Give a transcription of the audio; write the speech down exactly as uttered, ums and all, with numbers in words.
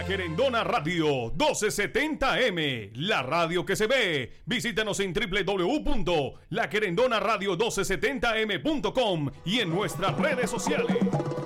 La Querendona Radio doce setenta M, la radio que se ve. Visítanos en doble u doble u doble u punto la querendona radio doce setenta m punto com y en nuestras redes sociales.